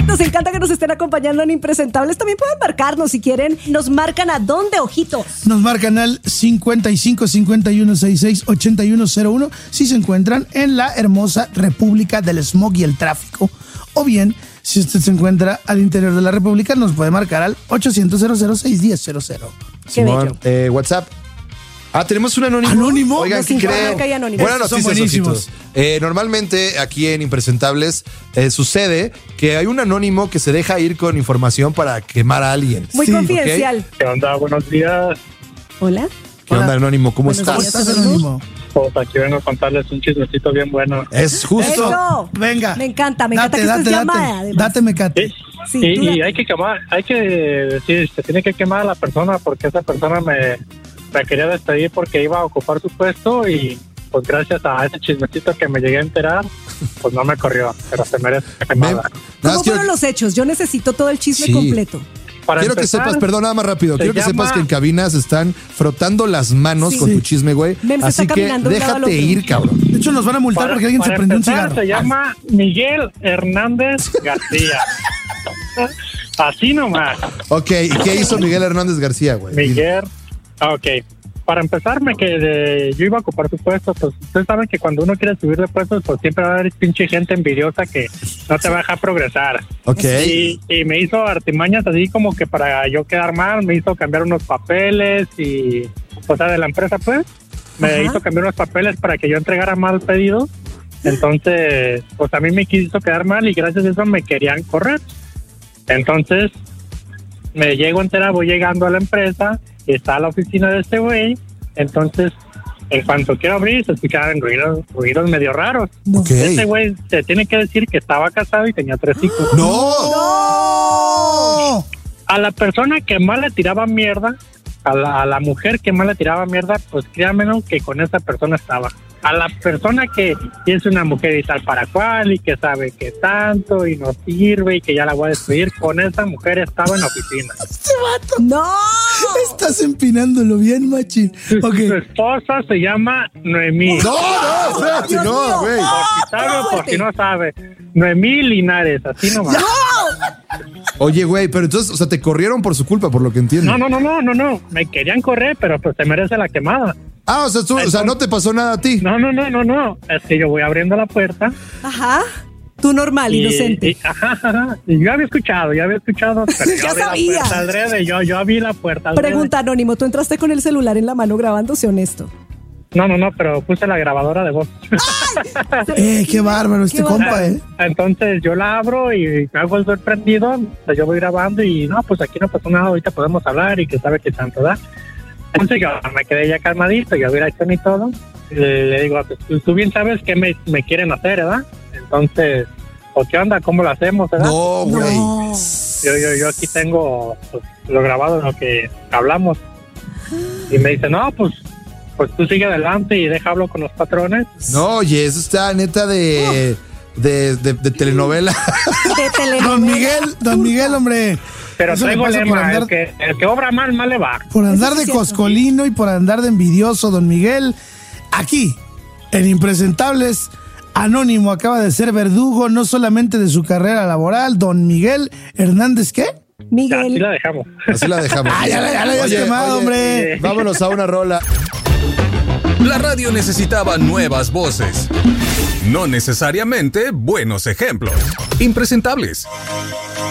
Nos encanta que nos estén acompañando en Impresentables. También pueden marcarnos si quieren. ¿Nos marcan a dónde, ojitos? Nos marcan al 55 51 66 8101 si se encuentran en la hermosa República del Smog y el Tráfico. O bien, si usted se encuentra al interior de la República, nos puede marcar al 800-00-610-00. Simón, WhatsApp. Tenemos un anónimo. ¿Anónimo? Oigan, ¿qué creen? Buena Son noticia, buenísimos. Normalmente aquí en Impresentables sucede que hay un anónimo que se deja ir con información para quemar a alguien. Muy confidencial. ¿Qué onda? Buenos días. Hola. ¿Qué onda, anónimo? ¿Cómo Buenos estás? días, ¿Estás anónimo? Pues aquí vengo a contarles un chismecito bien bueno. Es justo. Eso. Venga. Me encanta que esto es llamada, además. Date mecate. Sí, Y hay que quemar, hay que decir, se tiene que quemar a la persona porque esa persona me quería despedir porque iba a ocupar su puesto y pues gracias a ese chismecito que me llegué a enterar, pues no me corrió, pero se merece quemada. ¿Cómo fueron los hechos? Yo necesito todo el chisme completo. Quiero que sepas, perdón, nada más rápido. Quiero que sepas que en cabinas están frotando las manos con tu chisme, güey. Así que déjate ir, cabrón. De hecho, nos van a multar porque alguien se prendió un cigarro. Se llama Miguel Hernández García. Así nomás. Ok, ¿y qué hizo Miguel Hernández García, güey? Miguel, ok. Para empezar, yo iba a ocupar su puesto, pues ustedes saben que cuando uno quiere subir de puestos, pues siempre va a haber pinche gente envidiosa que no te va a dejar progresar. Ok. Y me hizo artimañas así como que para yo quedar mal, me hizo cambiar unos papeles y, o sea, de la empresa, pues, me hizo cambiar unos papeles para que yo entregara mal pedido. Entonces, pues a mí me quiso quedar mal y gracias a eso me querían correr. Entonces, me llego a enterar, voy llegando a la empresa y está la oficina de este güey. Entonces, en cuanto quiero abrir, se escuchaban ruidos medio raros. Okay. Este güey se tiene que decir que estaba casado y tenía 3 hijos. ¡No! A la persona que más le tiraba mierda, a la mujer que más le tiraba mierda, pues créanme que con esa persona estaba. A la persona que es una mujer y tal para cual y que sabe que tanto y no sirve y que ya la voy a despedir, con esa mujer estaba en la oficina. Este vato. ¡No! Estás empinándolo bien, machín. Okay. Su esposa se llama Noemí. No, espérate, no, güey. Por si sabe o por si no sabe. Noemí Linares, así nomás. Oye, güey, pero entonces, o sea, te corrieron por su culpa, por lo que entiendo. No. Me querían correr, pero pues se merece la quemada. O sea, no te pasó nada a ti. No. Es que yo voy abriendo la puerta. Ajá. Tú normal, inocente. Ajá. Y yo había escuchado. Pero ya sabía. Yo abrí la puerta. Pregunta, Anónimo, ¿tú entraste con el celular en la mano grabando, sé honesto? No, pero puse la grabadora de voz. Qué bárbaro este compa, Entonces yo la abro y me hago el sorprendido. O sea, yo voy grabando y no, pues aquí no pasó nada, ahorita podemos hablar y que sabe que tanto da. Entonces yo me quedé ya calmadito, yo había hecho y todo. Le digo, pues, tú bien sabes qué me quieren hacer, ¿verdad? Entonces, pues, ¿qué onda? ¿Cómo lo hacemos, verdad? No, güey. No. Yo aquí tengo pues, lo grabado de lo que hablamos. Y me dice, no, pues tú sigue adelante y deja hablo con los patrones. No, oye, eso está neta de telenovela. De telenovela. Don Miguel, hombre. Pero eso traigo lema, andar, el que obra mal le va. Por andar de coscolino y por andar de envidioso, don Miguel. Aquí, en Impresentables, Anónimo acaba de ser verdugo no solamente de su carrera laboral, don Miguel Hernández, ¿qué? Miguel. Así la dejamos. Así la dejamos. Ya la habías quemado, hombre. Vámonos a una rola. La radio necesitaba nuevas voces, no necesariamente buenos ejemplos. Impresentables.